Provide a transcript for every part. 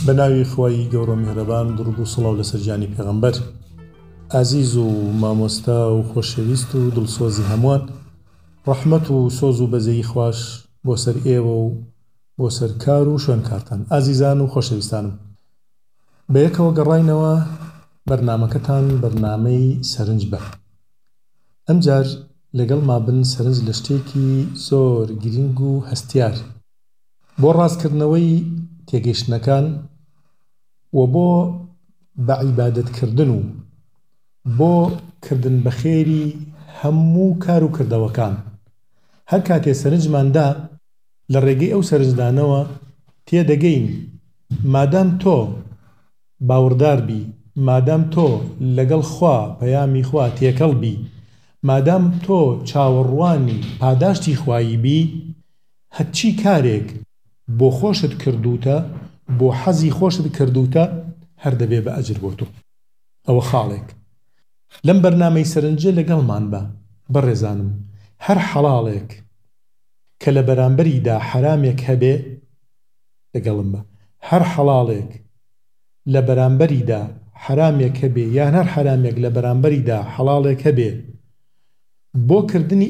بەناوی خوای گەورە میهرەبان درود و سڵاو لەسەر گیانی پێغەمبەر عەزیز و مامۆستا و خۆشەویست و دڵسۆزی هەمووان ڕەحمەت و سۆز و بەزەیی خوش بۆ سەر ئێوە و بۆ سەر کار و شوێنکارتان ئازیزان و خۆشەویستانم بەیەکەوە گەڕاینەوە بەرنامەکەتان بەرنامەی سەرنج بە ئەمجار لەگەڵ مابن سەرنج لە شتێکی زۆر گرنگ و هەستیار بۆ ڕاستکردنەوەی تێگەیشتنەکان و بۆ بەعیبادەتکردن و بۆ کردن بەخێری هەموو کار و کردەوەکان هەر کاتێ سەرنجماندا لە ڕێگەی ئەو سەرنجدانەوە تێدەگەین مادام تۆ باوەڕدار بی مادام تۆ لەگەڵ خوا پەیامی خوا تێکەڵ بی مادام تۆ چاوەڕوانی پاداشتی خوایی بی هەرچی کارێک بۆ خۆشت کردوتە بۆ حەزی خۆشت کردوتە هەر دەبێ بە ئەجر بۆ تۆ ئەوە خاڵێک لەم بەرنامەی سەرنجە لەگەڵمان بە بەڕێزانم هەر حەڵاڵێک کە لە بەرامبەریدا حەرامێک هەبێ لەگەڵم بە هەر حەڵاڵێک لە بەرامبەریدا حەرامێک هەبێ یان هەر حەرامێک لە بەرامبەریدا حەڵاڵێک هەبێ بۆ کردنی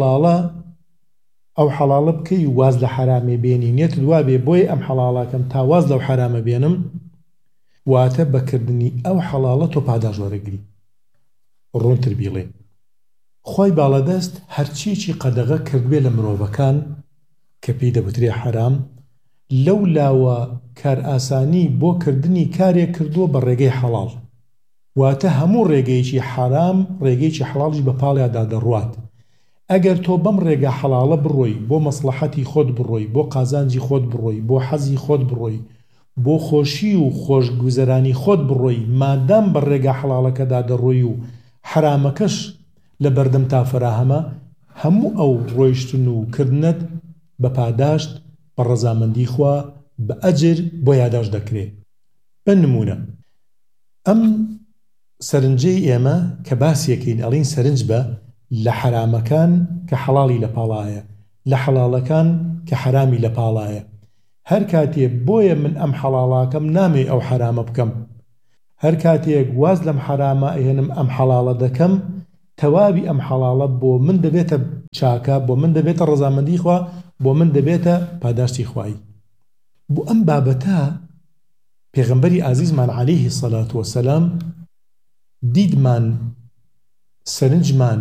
ئەو حەڵاڵە بکەی واز لە حەرامێ بێنی نێت دوابێ بۆی ئەم حەڵاڵەکەم تا واز لەو حەرامە بێنم واتە بەکردنی ئەو حەڵاڵە تۆ پاداش وەرەگری ڕوونتر بیڵێ خۆی باڵەدەست هەرچیەکی قەدەغە کردبێ لە مرۆڤەکان کە پێی دەوترێ حەرام لەو لاوە کار ئاسانی بۆ کردنی کارێک کردووە بە ڕێگەی حەڵاڵ واتە هەموو ڕێگەیەکی حەرام ڕێگەیەکی حەڵاڵیش بە پاڵیادا دەڕوات ئەگەر تۆ بەم ڕێگە حەڵاڵە بڕۆی بۆ مەسلحەتی خۆت بڕۆی بۆ قازانجی خۆت بڕۆی بۆ حەزی خۆت بڕۆی بۆ خۆشی و خۆشگوزەرانی خۆت بڕۆی مادام بە ڕێگە حەڵاڵەکەدا دەڕۆی و حرامەکەش لە بەردەم تا فراهەمە هەموو ئەو ڕۆیشتن و کردنت بە پاداشت بە ڕەزامەندی خوا بە ئەجر بۆ یاداش دەکرێت بە نمونە ئەم سەرنجەی ئێمە کە باسیەکەین ئەڵین سەرنج بە لە حرامەکان کە حەڵاڵی لە پاڵایە لە حەڵاڵەکان کە حرامی لە پاڵایە هەر کاتێ بۆیە من ئەم حەڵاڵاکەم نامێ ئەو حرامە بکەم هەر کاتێک واز لەم حرامە ئێنم ئەم حەڵاڵە دەکەم تەواوی ئەم حەڵاڵە بۆ من دەبێتە چاکە بۆ من دەبێتە ڕەزامەندی خوا بۆ من دەبێتە پاداشتی خوایی بۆ ئەم بابەتە پێغەمبەری ئازیزمان عەلەیهی سەڵات وەسەلام دیدمان سەرنجمان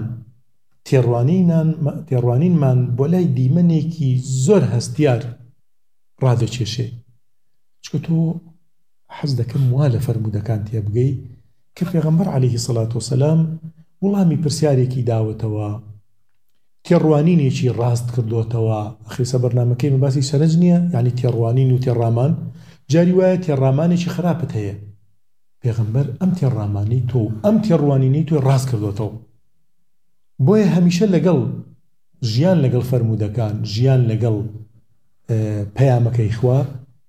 تێڕوانینمان بۆ لای دیمەنێکی زۆر هەستیار ڕادەکێشێ چکە تۆ حەز دەکەم وا لە فەرمودەکان تێبگەی کە پێغەمبەر عەلەیهی سەڵات وەسەلام وەڵامی پرسیارێکی داوەتەوە تێڕوانینێکی ڕاست کردوتەوە ئەخیسە بەرنامەکەی من باسی سەرنج نییە یعنی تێڕوانین و تێڕامان جاری وایە تێڕامانێکی خراپت هەیە پێغەمبەر ئەم تێڕامانی تۆ ئەم تێڕوانینەی تۆ ڕاست کردوتەوە بۆیە هەمیشە لەگەڵ ژیان لەگەڵ فەرمودەکان ژیان لەگەڵ پەیامەکەی خوا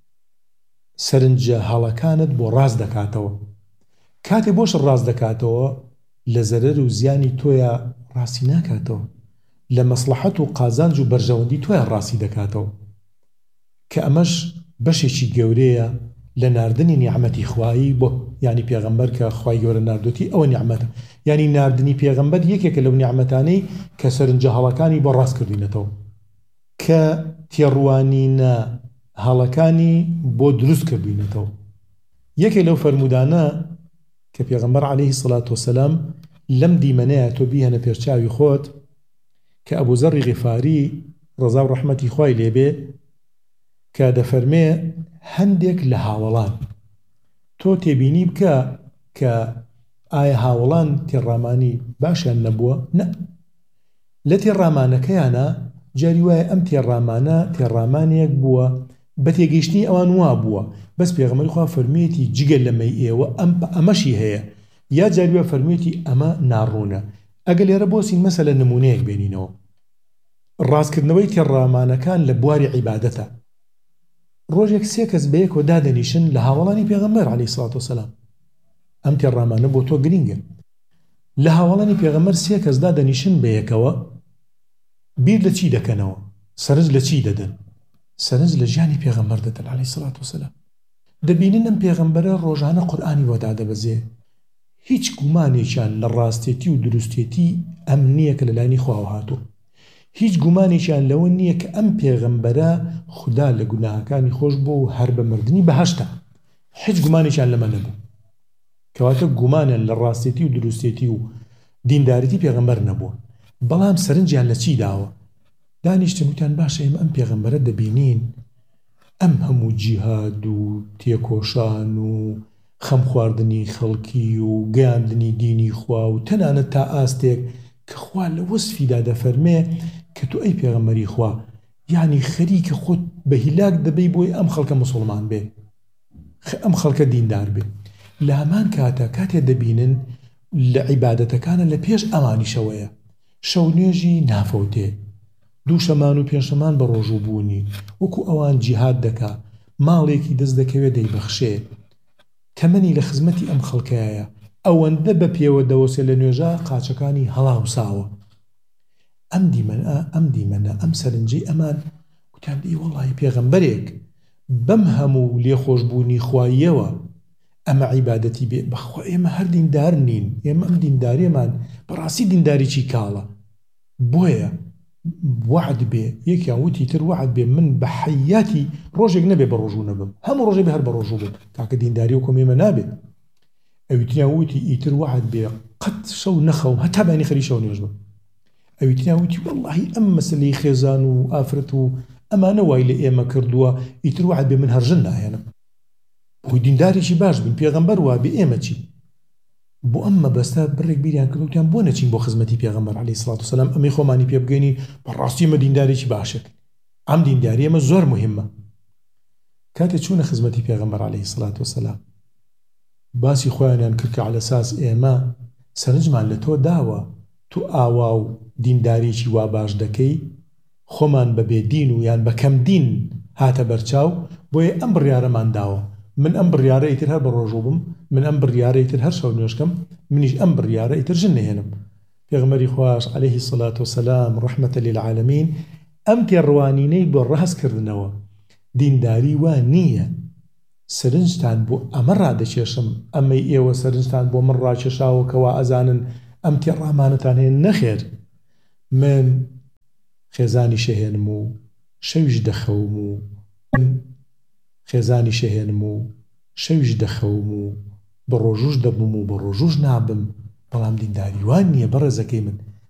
سەرنجە هەڵەکانت بۆ ڕاست دەکاتەوە کاتێ بۆش ڕاست دەکاتەوە لە زەرەر و زیانی تۆیە ڕاستی ناکاتەوە لە مەسلحەت و قازانج و بەرژەوەندی تۆیە ڕاستی دەکاتەوە کە ئەمەش بەشێکی گەورەیە لە ناردنی نیعمەتی خوایی بۆ یعنی پێغەمبەر کە خوای گەورە ناردوتی ئەوە نیعمەتە یعنی ناردنی پێغەمبەر یەکێکە لەو نیعمەتانەی کە سەرنجە هەڵەکانی بۆ ڕاست کردوینەتەوە کە تێڕوانینە هەڵەکانی بۆ دروست کردوینەتەوە یەکێک لەو فەرمودانە کە پێغەمبەر عەلەیهی سەڵات وەسەلام لەم دیمەنەیە تۆ بیهەنە پێرچاوی خۆت کە ئەبوو زەڕی غیفاری ڕەزا و ڕەحمەتی خوای لێبێ کە دەفەرمێ هەندێک لە هاوڵان تۆ تێبینی بکە کە ئایا هاوڵان تێڕامانی باشیان نەبووە نە لە تێڕامانەکەیانە جاری وایە ئەم تێڕامانێک بووە بە تێگەیشتنی ئەوان وا بووە بەس پێغەمبەری خوا فەرموویەتی جگە لەمەی ئێوە ئەمەشی هەیە یا جاری وایە فەرموویەتی ئەمە ناڕوونە ئەگە لێرە بۆسین مەسەلە نمونەیەک بێنینەوە ڕاستکردنەوەی تێڕامانەکان لە بواری عیبادەتە ڕۆژێک سێ کەس بەیەکەوە دادەنیشن لە هاوڵانی پێغەمبەر عەلەیهی سەڵات وەسەلام ئەم تێڕامانە بۆ تۆ گرینگە لە هاوڵانی پێغەمبەر سێ کەس دادەنیشن بەیەکەوە بیر لە چی دەکەنەوە سەرنج لە چی دەدەن سەرنج لە ژیانی پێغەمبەر دەدەن عەلەیهی سەڵات وەسەلام دەبینن ئەم پێغەمبەرە ڕۆژانە قورئانی بۆ دادەبەزێ هیچ گومانێکیان لە ڕاستێتی و دروستێتی ئەم نییە کە لەلایەنی خواوە هاتووە هیچ گومانێکیان لەوە نییە کە ئەم پێغەمبەرە خوددا لە گوناهەکانی خۆش بۆ و هەر بە مردنی بەهەشتە هیچ گومانێکیان لەمە نەبوو کەواتە گومانیان لە ڕاستێتی و دروستێتی و دینداریتی پێغەمبەر نەبووە بەڵام سەرنجیان لە چی داوە دانیشتن وتیان باشە ئێمە ئەم پێغەمبەرە دەبینین ئەم هەموو جیهاد و تێکۆشان و خەم خواردنی خەڵکی و گەیاندنی دینی خوا و تەنانەت تا ئاستێک کە خوا لە وەسفیدا دەفەرمێ کە تۆ ئەی پێغەمبەری خوا یعنی خەریکە خۆت بە هیلاک دەبەی بۆی ئەم خەڵکە موسڵمان بێ ئەم خەڵکە دیندار بێ لە هەمان کاتێ دەبینن لە عیبادەتەکانە لە پێش ئەمانیشەوەیە شەو نوێژی نافەوتێ دوو شەمان و پێنج شەمان بە ڕۆژوو بوونی وەکو ئەوان جیهاد دەکا ماڵێکی دەست دەکەوێت دەیبەخشێ تەمەنی لە خزمەتی ئەم خەڵکایە ئەوەندە بە پێوە دەوەسێ لە نوێژە قاچەکانی هەڵاوساوە ئەم دیمەنە ئەم سەرنجەی ئەمان وتیان دەی وەڵڵی پێغەمبەرێک بەم هەموو لێخۆشبوونی خواییەوە ئەمە عیبادەتی بێ بەخوا ئێمە هەر دیندار نین ئێمە ئەم دینداریەمان بەڕاستی دینداریی کاڵە بۆیە وعد بێ یەکیان وتی تر وعد بێ من بە حەیاتی ڕۆژێک نەبێ بە ڕۆژوو نەبم هەموو ڕۆژێ بێ هەر بە ڕۆژوو بم تاکە دینداری و کۆمێمە نابێت ئەویتیان وتی ئیتر وعد بێ قەت شەو نەخەوم هەتا بانی خەری شەو نوێژ بم ئەویتیان وتی وەڵڵاهی ئەم مەسلەی خێزان و ئافرەت و ئەمانە وای لە ئێمە کردووە ئیتر وعد بێ من هەرژن ناهێنم بۆی دیندارێکی باش بین پێغەمبەر وا بێ ئێمە چی بۆ ئەم مەبەستە بڕێک بیریان کردوتیان بۆ نەچین بۆ خزمەتی پێغەمبەر عەلەیهی سڵات وسەلام ئەمەی خۆمانی پێ بگەینی بەڕاستی ئێمە دیندارێکی باشێک ئەم دینداری ئەمە زۆر مهمە کاتێک چوونە خزمەتی پێغەمبەر عەلەیهی سڵات وسەلام باسی خۆیانیان کرد کە عەلە ئەساس ئێمە سەرنجمان لە تۆ داوە تو ئاوا و دینداریی وا باش دەکەی خۆمان بەبێ دین و یان بەکەم دین هاتە بەرچاو بۆیە ئەم بڕیارەمان داوە من ئەم بڕیارە ئیتر هەر بە ڕۆژوو بم من ئەم بڕیارە ئیتر هەر شەو نوێژکەم منیش ئەم بڕیارە ئیتر ژن نهێنم پێغەمبەری خوایش عەلەیهی سڵات وسەلام ڕەحمەتە للعالەمین ئەم تێڕوانینەی بۆ ڕاستکردنەوە دینداری وا نییە سەرنجتان بۆ ئەمە ڕادەکێشم ئەمەی ئێوە سەرنجتان بۆ من ڕاکێشاوە کەوا ئەزانن ئەم تێڕامانەتان هەیە نەخێر من خێزانی شەهێنم و شەویش دەخەوم و خێزانی شەهێنم و شەویش دەخەوم و بە ڕۆژوش دەبم و بە ڕۆژوش نابم بەڵام دینداری وان نییە بەڕێزەکەی من